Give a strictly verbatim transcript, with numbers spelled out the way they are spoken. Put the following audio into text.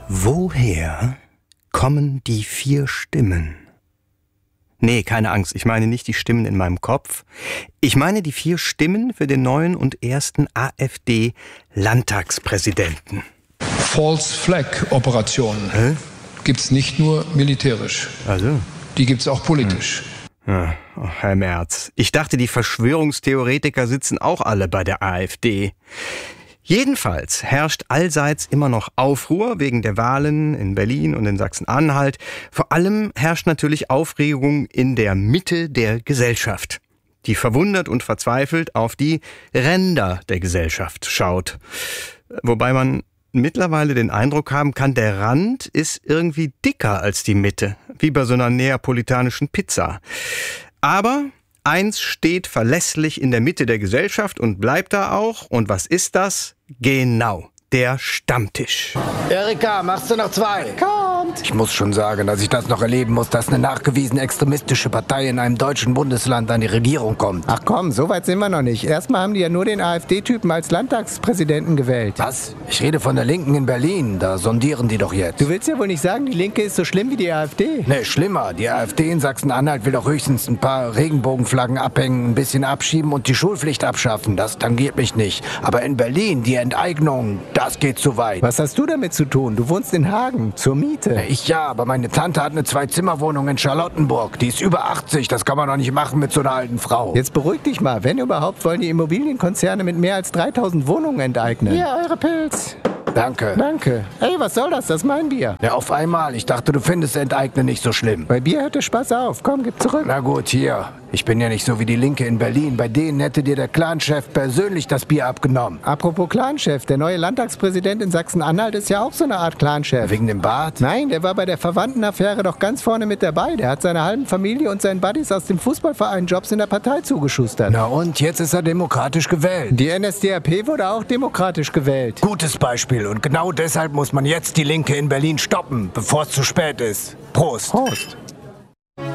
Woher kommen die vier Stimmen? Nee, keine Angst, ich meine nicht die Stimmen in meinem Kopf. Ich meine die vier Stimmen für den neuen und ersten AfD-Landtagspräsidenten. False Flag Operationen gibt's nicht nur militärisch. Also? Die gibt's auch politisch. Ja, oh, Herr Merz, ich dachte, die Verschwörungstheoretiker sitzen auch alle bei der AfD. Jedenfalls herrscht allseits immer noch Aufruhr wegen der Wahlen in Berlin und in Sachsen-Anhalt. Vor allem herrscht natürlich Aufregung in der Mitte der Gesellschaft, die verwundert und verzweifelt auf die Ränder der Gesellschaft schaut. Wobei man mittlerweile den Eindruck haben kann, der Rand ist irgendwie dicker als die Mitte, wie bei so einer neapolitanischen Pizza. Aber eins steht verlässlich in der Mitte der Gesellschaft und bleibt da auch. Und was ist das? Genau, der Stammtisch. Erika, machst du noch zwei? Kommt! Ich muss schon sagen, dass ich das noch erleben muss, dass eine nachgewiesen extremistische Partei in einem deutschen Bundesland an die Regierung kommt. Ach komm, so weit sind wir noch nicht. Erstmal haben die ja nur den AfD-Typen als Landtagspräsidenten gewählt. Was? Ich rede von der Linken in Berlin. Da sondieren die doch jetzt. Du willst ja wohl nicht sagen, die Linke ist so schlimm wie die AfD? Nee, schlimmer. Die AfD in Sachsen-Anhalt will doch höchstens ein paar Regenbogenflaggen abhängen, ein bisschen abschieben und die Schulpflicht abschaffen. Das tangiert mich nicht. Aber in Berlin, die Enteignung, das geht zu weit. Was hast du damit zu tun? Du wohnst in Hagen, zur Miete. Ich ja, aber meine Tante hat eine Zwei-Zimmer-Wohnung in Charlottenburg. Die ist über achtzig, das kann man doch nicht machen mit so einer alten Frau. Jetzt beruhig dich mal. Wenn überhaupt, wollen die Immobilienkonzerne mit mehr als dreitausend Wohnungen enteignen. Hier, eure Pilz. Danke. Danke. Ey, was soll das? Das ist mein Bier. Ja, auf einmal. Ich dachte, du findest Enteignen nicht so schlimm. Bei Bier hätte Spaß auf. Komm, gib zurück. Na gut, hier. Ich bin ja nicht so wie die Linke in Berlin. Bei denen hätte dir der Clanchef persönlich das Bier abgenommen. Apropos Clanchef, der neue Landtagspräsident in Sachsen-Anhalt ist ja auch so eine Art Clanchef. Wegen dem Bart? Nein, der war bei der Verwandtenaffäre doch ganz vorne mit dabei. Der hat seiner halben Familie und seinen Buddies aus dem Fußballverein Jobs in der Partei zugeschustert. Na und, jetzt ist er demokratisch gewählt. Die N S D A P wurde auch demokratisch gewählt. Gutes Beispiel. Und genau deshalb muss man jetzt die Linke in Berlin stoppen, bevor es zu spät ist. Prost. Prost.